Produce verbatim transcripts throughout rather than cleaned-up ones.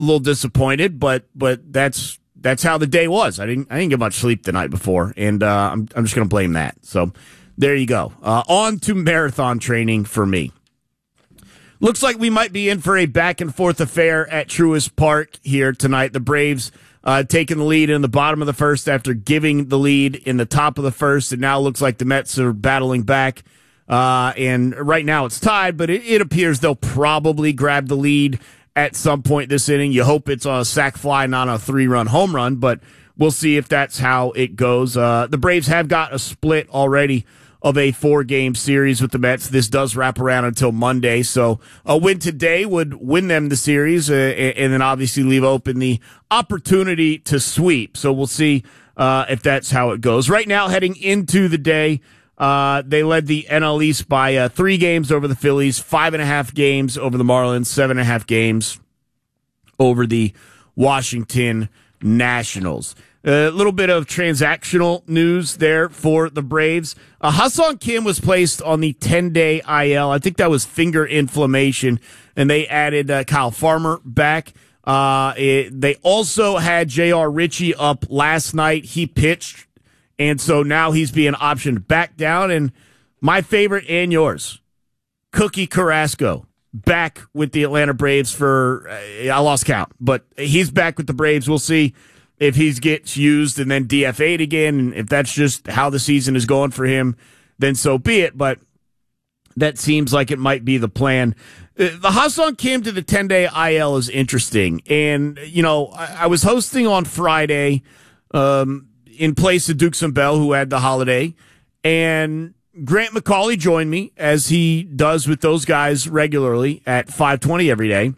a little disappointed, but but that's that's how the day was. I didn't I didn't get much sleep the night before, and uh, I'm I'm just going to blame that. So there you go. Uh, on to marathon training for me. Looks like we might be in for a back and forth affair at Truist Park here tonight. The Braves uh, taking the lead in the bottom of the first after giving the lead in the top of the first, and now looks like the Mets are battling back. Uh, and right now it's tied, but it, it appears they'll probably grab the lead at some point this inning. You hope it's a sac fly, not a three-run home run, but we'll see if that's how it goes. Uh, the Braves have got a split already of a four-game series with the Mets. This does wrap around until Monday, so a win today would win them the series uh, and then obviously leave open the opportunity to sweep. So we'll see uh, if that's how it goes. Right now, heading into the day, uh, they led the N L East by uh, three games over the Phillies, five and a half games over the Marlins, seven and a half games over the Washington Nationals. A little bit of transactional news there for the Braves. Uh, Ha-Seong Kim was placed on the ten-day I L. I think that was finger inflammation, and they added uh, Kyle Farmer back. Uh, it, they also had J R. Ritchie up last night. He pitched, and so now he's being optioned back down. And my favorite and yours, Cookie Carrasco, back with the Atlanta Braves for, uh, I lost count, but he's back with the Braves. We'll see if he gets used and then D F A'd again, and if that's just how the season is going for him, then so be it. But that seems like it might be the plan. The Ha-Seong Kim to the ten-day I L is interesting. And, you know, I, I was hosting on Friday um, in place of Dukes and Bell, who had the holiday, and Grant McCauley joined me, as he does with those guys regularly at five twenty every day.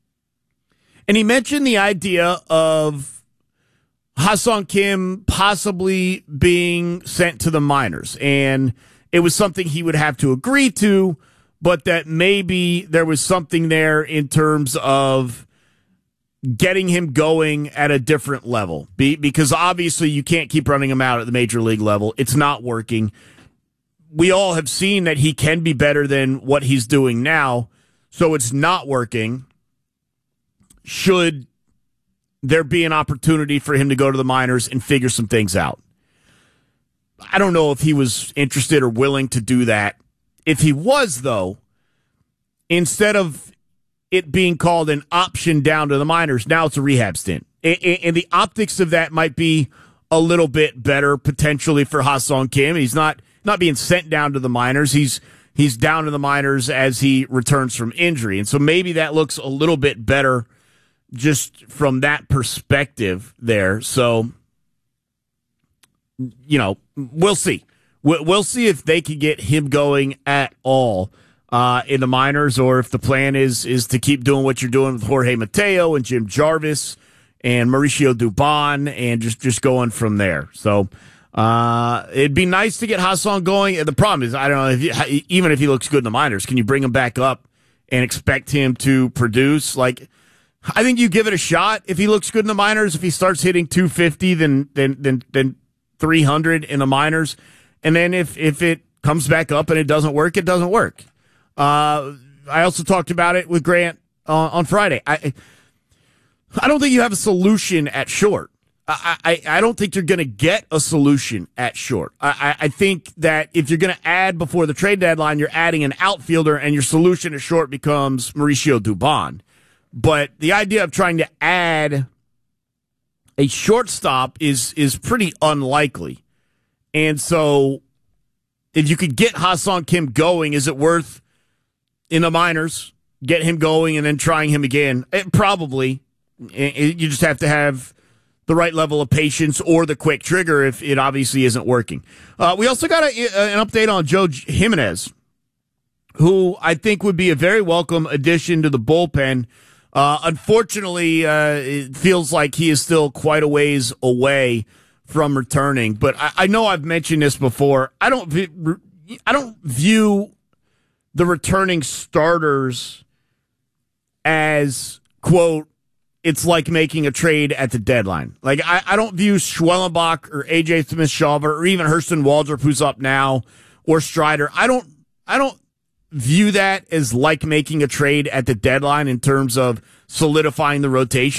And he mentioned the idea of Ha-Seong Kim possibly being sent to the minors, and it was something he would have to agree to, but that maybe there was something there in terms of getting him going at a different level, Be- because obviously you can't keep running him out at the major league level. It's not working. We all have seen that he can be better than what he's doing now, so it's not working. Should there be an opportunity for him to go to the minors and figure some things out? I don't know if he was interested or willing to do that. If he was, though, instead of it being called an option down to the minors, now it's a rehab stint. And the optics of that might be a little bit better potentially for Ha-Seong Kim. He's not not being sent down to the minors. He's he's down to the minors as he returns from injury. And so maybe that looks a little bit better just from that perspective there. So, you know, we'll see. We'll see if they can get him going at all uh, in the minors, or if the plan is is to keep doing what you're doing with Jorge Mateo and Jim Jarvis and Mauricio Dubon, and just, just going from there. So uh, it'd be nice to get Ha-Seong going. The problem is, I don't know, if you, even if he looks good in the minors, can you bring him back up and expect him to produce? Like, I think you give it a shot if he looks good in the minors. If he starts hitting two fifty, then then then then three hundred in the minors, and then if if it comes back up and it doesn't work, it doesn't work. Uh, I also talked about it with Grant uh, on Friday. I I don't think you have a solution at short. I I, I don't think you're going to get a solution at short. I, I think that if you're going to add before the trade deadline, you're adding an outfielder, and your solution at short becomes Mauricio Dubon. But the idea of trying to add a shortstop is is pretty unlikely. And so if you could get Ha-Seong Kim going, is it worth in the minors, get him going and then trying him again? It, probably. It, you just have to have the right level of patience or the quick trigger if it obviously isn't working. Uh, we also got a, an update on Joe Jimenez, who I think would be a very welcome addition to the bullpen. Uh, unfortunately, uh, it feels like he is still quite a ways away from returning. But I, I know I've mentioned this before. I don't, I don't view the returning starters as, quote, it's like making a trade at the deadline. Like, I, I don't view Schwellenbach or A J Smith-Shawver or even Hurston Waldrop, who's up now, or Strider. I don't, I don't view that as like making a trade at the deadline in terms of solidifying the rotation.